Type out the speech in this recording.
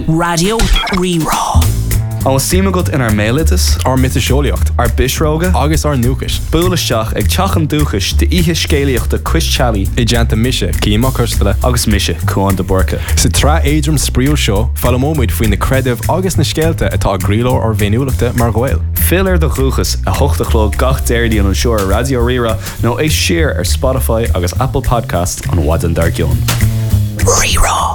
Sin Radio Rerá. An símagat in mélitas, ar mitiseolaíocht, ar bisróga, agus ar núchas. Búlaisteach ag teachan dúchas de ihe scéalaíochta Chris-Chalí I deanta mise, címa custala. agus mise chuan de borca. Sa trá éidrim spríúil seo, fallamóid faoin na credibh agus na scéalta atá gríló ar bhéúlaachta mar ghail. Fill de chuchas a hochtachló gach déirdíon an seoir Radio Rira nó é siar ar Spotify agus Apple Podcast an Wadan Dargion. Rerá.